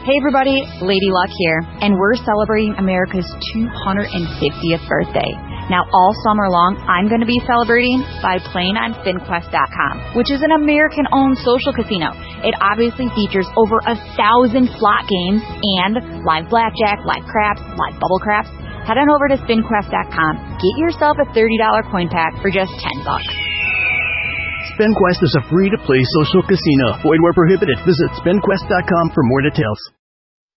Hey everybody, Lady Luck here, and we're celebrating America's 250th birthday. Now all summer long, I'm going to be celebrating by playing on FinQuest.com, which is an American-owned social casino. It obviously features over 1,000 slot games and live blackjack, live craps, live bubble craps. Head on over to FinQuest.com. Get yourself a $30 coin pack for just $10. SpinQuest is a free-to-play social casino. Void where prohibited. Visit SpinQuest.com for more details.